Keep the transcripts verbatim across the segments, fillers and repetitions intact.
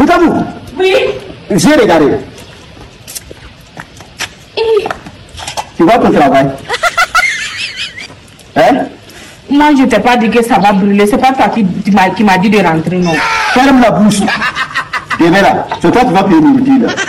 Tabou. Oui. J'ai regardé. Et... Tu vas au travail. Hein? Moi, je t'ai pas dit que ça va brûler. C'est pas toi qui, qui m'a qui m'a dit de rentrer, non. Ferme la bouche. Et là, c'est toi qui vas payer le là.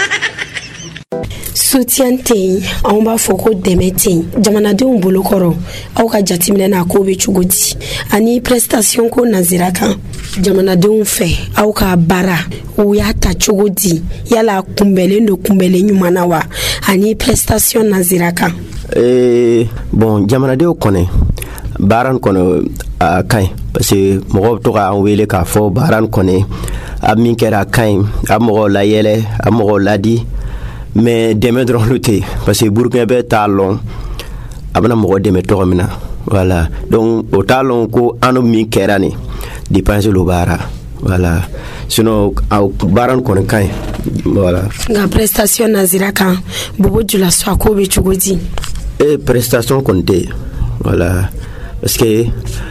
Soutien te on b'a fɔ ko dɛmɛ te jamanadenw bolo kɔrɔ aw ka jateminɛ na ko bɛ cogo di ani prestation ko nazira kan jamanadenw fɛ aw ka baara u y'a ta cogo di yala kunbɛlen do kunbɛlen ɲuman na wa ani prestation nazira kan eh bon jamanadenw kɔnɛ baara kɔnɔ a kaɲ parce que mɔgɔw bɛ to ka an wele k'a fɔ baara kɔnɛ a min kɛra a kaɲ a mɔgɔw layɛlɛ a mɔgɔw ladi mais dɛmɛ dɔrɔn lu tɛ parce que Burkina bɛ t'a lɔn a bɛna mɔgɔ dɛmɛ tɔgɔ min na voilà donc o t'a lɔn ko an min kɛra nin dépense lo baara voilà sinon a baara kɔni ka ɲi voilà nka prestation nazira kan bobo jula so ko bɛ cogo di e prestation kɔni tɛ voilà parce que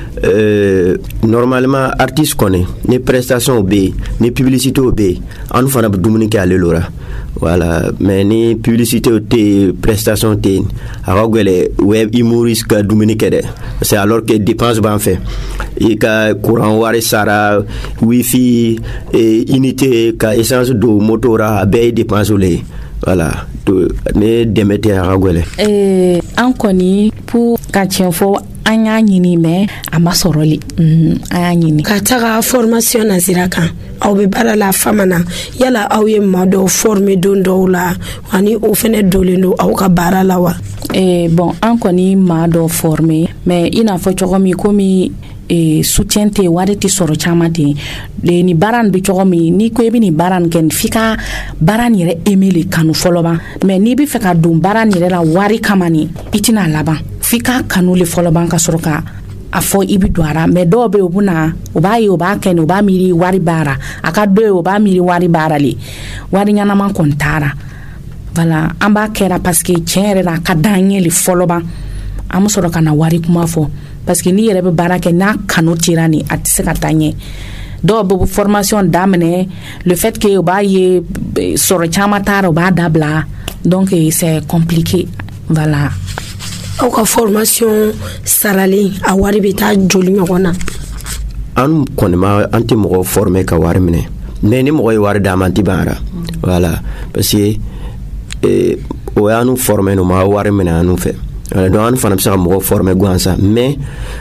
euh, normalement artiste kɔni ni prestation bɛ yen ni publicité bɛ yen an fana bɛ dumuni kɛ ale lora voilà mais ni publicité te prestation te a gele web humoriste ka dumuni kede c'est alors que dépense ban fait et ka courant wari sara wifi et unité ka essence do motora be dépense le voilà to ne demete a gele eh an koni pour ka tienfo anya nyini me amasoroli mm anya nyini ka taga formation nazira kan aw be bara la famana yala aw ye modo former don do la ani o fene dolendo aw ka bara la wa eh bon an koni ma do former mais ina fo chogomi komi e soutien te wari ti soro chamate le ni baran bi chogomi ni ko ebi ni baran ken fika baran yere emele kanu foloba mais ni bi feka dum baran yere la wari kamani itina laba fika kanu le foloba ka soro ka afo ibi doara mais do be obuna oba yi oba ken oba miri wari bara aka do oba miri wari bara le wari nyana man kontara voilà amba kera parce que tiere la kadanye le foloba am soro kana wari kuma fo parce que ni yere be barake na kanu tirani atise katanye do bo formation damene le fait que oba ye soro chama tara oba dabla donc c'est compliqué voilà aw ka formation sarali a wari be ta joli ɲɔgɔnna an kɔni ma an tɛ mɔgɔ former ka wari minɛ mais ni mɔgɔ ye wari d'a ma an tɛ baara voilà parce que eh, o y'anu former no ma wari minɛ anu fɛ donc an fana bɛ se ka mɔgɔ former gansan mais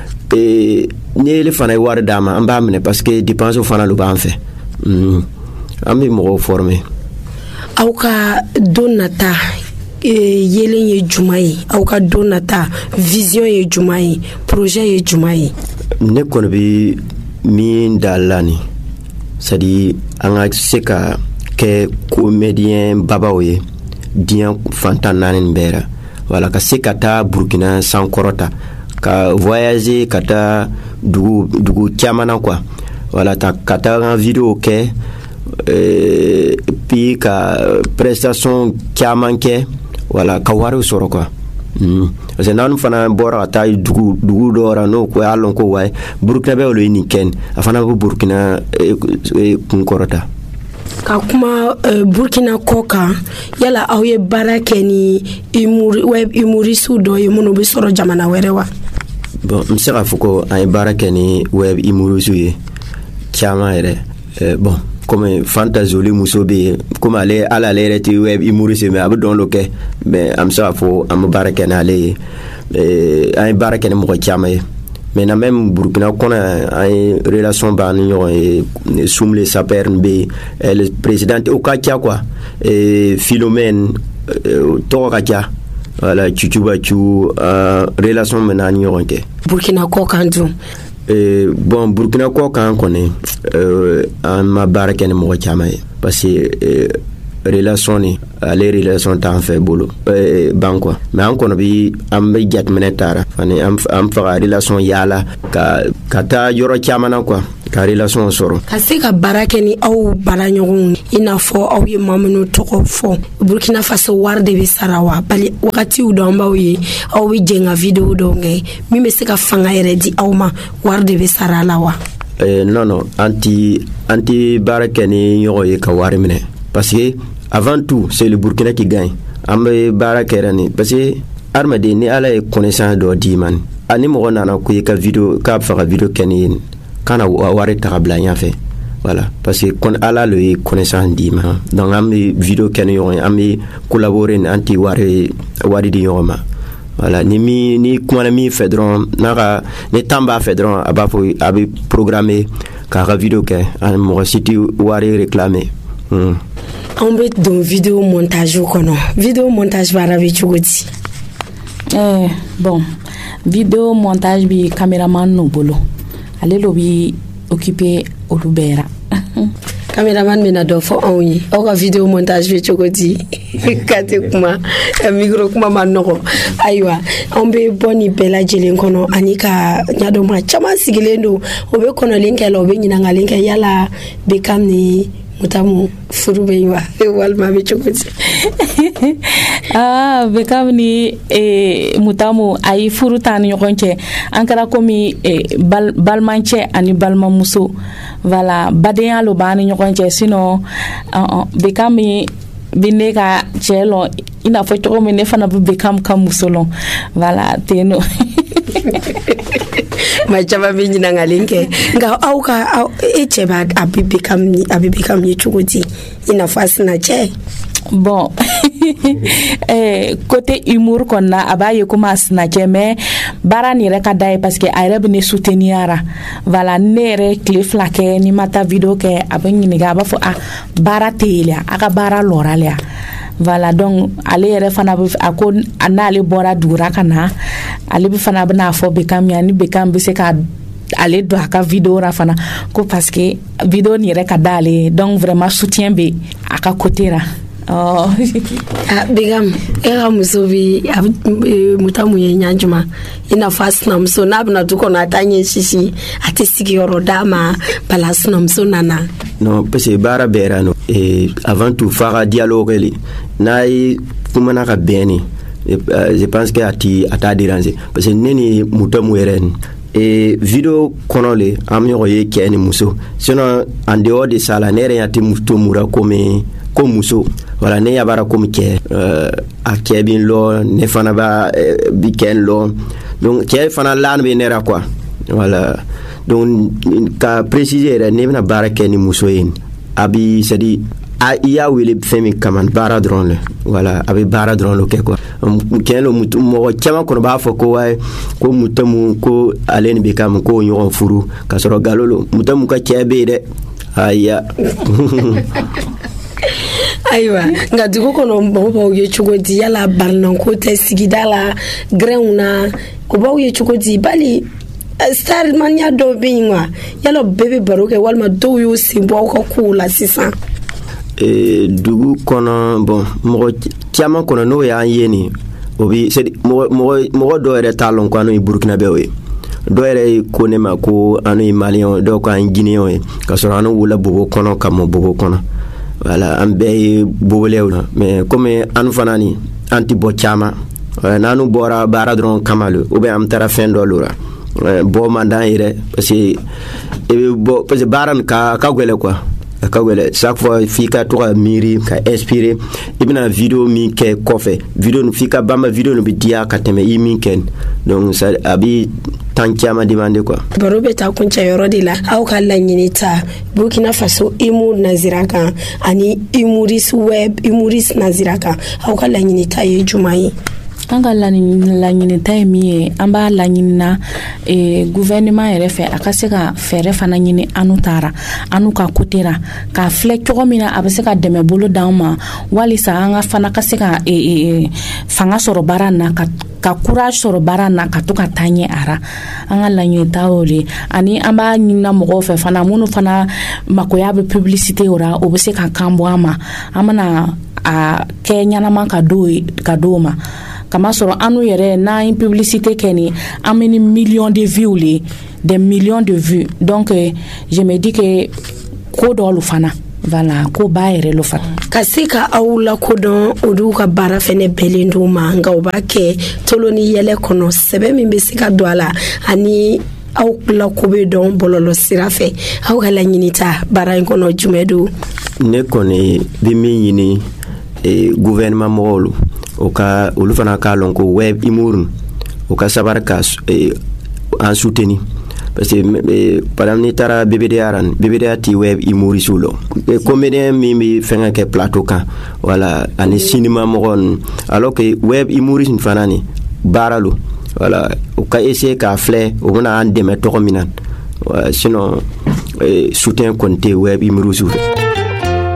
eh, ni ele fana ye wari d'a ma an b'a minɛ parce que dépense fana lo b'an fɛ mm. an bɛ mɔgɔ former aw ka don nata yelen ye juma ye aw ka don nata vision ye juma ye projet ye juma ye ne kɔni bɛ min da la ni c'est à dire an ka se ka kɛ comédien babaw ye diɲɛ fantan naani bɛɛ la voilà ka se ka taa Burkina sankɔrɔta ka voyager ka taa dugu dugu caman na quoi voilà ta ka taa an vidéo kɛ euh, puis ka prestation caman kɛ voilà ka wari sɔrɔ quoi mm. parce que n'an fana bɔra ka taa dugu dugu dɔ la n'o ko y'a lɔn ko wayi Burkina bɛ olu ye nin kɛ a fana bɛ Burkina e, e, kun kɔrɔta ka kuma uh, Burkina kɔ kan yala aw ye baara kɛ ni humor web humoriste dɔ ye minnu bɛ sɔrɔ jamana wɛrɛ wa bon n bɛ se k'a fɔ ko an ye baara kɛ ni web humoriste ye caman yɛrɛ euh, bon comme fantasoli muso be comme ale ala ale yɛrɛ tɛ web humoriste mais a bɛ dɔn lo kɛ mais an bɛ se k'a fɔ an bɛ baara kɛ n'ale ye euh, an ye baara kɛ ni mɔgɔ caman ye maintenant même Burkina kɔnɔ an ye relation b'an ni ɲɔgɔn ye Soumle Saper be le président o ka ca quoi et Philomène tɔgɔ ka ca voilà Chuchubachu uh, relation bɛ n'an ni ɲɔgɔn cɛ Burkina kɔ kan dun Euh, bon Burkina kɔ kan kɔni euh, an ma baara kɛ ni mɔgɔ caman ye parce que euh, relation ni ale relation t'an fɛ bolo euh, ban quoi mais an kɔni bi an bɛ jateminɛ taara ani an an faga relation yaala ka ka taa yɔrɔ caman na quoi ka relation sɔrɔ ka se ka baara kɛ ni aw baara ɲɔgɔnw i n'a fɔ aw ye maa minnu tɔgɔ fɔ Burkina Faso wari de bɛ sara wa bali wagatiw dɔ an b'aw ye aw bɛ jɛn ka vidéo dɔw kɛ min bɛ se ka fanga yɛrɛ di aw ma wari de bɛ sara la wa eh, non non anti anti barakeni yoye ka wari mine parce que avant tout c'est le Burkina qui gagne ambe barakerani parce que armade ni ala e connaissance do diman ani mo nana ko ka vidéo ka fa vidéo keni kana wari tabla nya fait voilà parce que kon ala le connaissance diman donc am vidéo keni yo am collaborer anti wari wari di yoma voilà ni mi ni kuma mi fedron naka ni tamba fedron aba fo abi programmer ka vidéo ke an mo siti wari réclamer hmm. On bet don vidéo montage kono vidéo montage bara bi chugoti eh bon vidéo montage bi cameraman no bolo ale lo bi occupé olubera cameraman mina do fo onyi o ka vidéo montage bi chugoti kate kuma micro kuma manoko aywa on be boni bela jelen kono anika nyado ma chama sigilendo obe kono linke lo be nyina ngalinke yala be kamni mutamu furube yiwa walma be chokoti ah be kamni e mutamu ay furutan yokonche ankara komi e bal balmanche ani balma muso voilà badeya lo bani yokonche sino uh, uh, be kami bineka chelo ina fo to me ne fana be kam kam musolon voilà teno ma chaba be nyina ngalinke nga auka au eche ba abibe kam abibe kam yechugoti ina fasina che bon eh côté humour konna abaye kuma snatché mais barani reka dai parce que ayre bene souteniara voilà nere cliff la ke ni mata vidéo ke abani ni ga ba fo a bara telia aka bara loralia voilà donc ale yere fana ako anale bora dura kana ale bi fana bana fo be kam yani be kam be se ka ale do aka vidéo ra fana ko parce que vidéo ni reka dale donc vraiment soutien be aka côté ra oh ah bigam era musobi mutamu yenyanjuma ina fast na mso na bna tuko na tanye shishi ati sigiyoro dama balas na mso nana non parce que bara berano et avant tout faire dialogue li nai kumana ka beni je pense que ati ata déranger parce que neni mutamu eren et vidéo konole amyo ye keni muso sinon en dehors de ça la nere ati mutomura comme comme muso voilà ne yabara comme ke euh a kebin lo ne fana ba bi ken lo donc ke fana lan be nera quoi voilà donc ka préciser ne na bara ken muso yin abi c'est dit a iya wele femi kaman bara drone voilà abi bara drone lo ke quoi ken lo mutu mo chama ko ba fo ko way ko mutamu ko alen be kam ko nyon furu ka soro galolo mutamu ka kebe de aya aywa nga dugo kono mbo ye chugodi yala barnan ko te sigidala greuna ko bawo ye chugodi bali star mania do binwa yala bebe baroke walma do yo simbo ko kula sisa e dugo kono bon mo tiama kono no ya yeni obi c'est mo mo do ere talon ko no Burkina Bewe do ere ko ne ma ko anu Malien do ko an Guinéen ka so anu wala bobo kono kam bobo kono voilà am be bobolewna mais comme anu fanani anti bochama nanu bora bara dron kamalu ou bien am tara fin do lura bo mandan ire parce que bo parce que baran ka ka gwele quoi ka gwele chaque fois fika to miri ka inspirer ibna vidéo mi ke kofe vidéo no fika bamba vidéo no bidia ka teme yimi ken donc ça abi tankiama demande quoi barobe ta kuncha yorodila au kala nyinita Burkina Faso imu naziraka ani imuris web imuris naziraka au kala nyinita ye jumai anga la nyini taimi amba la nyina e gouvernement ere fe akase ka fere fana nyini anutara anuka kotera ka flek ko mina abase ka deme bolo dama wali sa anga fana kase ka e, e fanga soro barana ka ka courage soro barana ka to ka tanye ara anga la nyini taoli ani amba nyina mo fe fana munu fana makoya be publicité ora obese ka kambwama amana a Kenya na manka do ka doma kama soro anu yere na une publicité keni ameni millions de vues les des millions de vues donc euh, je me dis que ko do lu fana voilà ko bayere lu fana kasika awula ko don odu ka bara fene belendo manga obake toloni yele kono sebe mi besika doala ani aw la ko be don bololo sira fɛ aw ka laɲini ta baara in kɔnɔ jumɛn do? Ne kɔni bi min ɲini e gouvernement mɔgɔw o ka olu fana ka lɔn ko web imurun o ka sabar ka e, en soutenir parce que e, par exemple ni tara B B D A ran B B D A ti web imuri sulo e comédien mi mi fenga ke plateau kan voilà ani cinéma mɔgɔn alors que web imuri fana ni baralo voilà o ka essayer ka flé o bena an dɛmɛ tɔgɔ min na sinon e, soutien konte web imuri sulo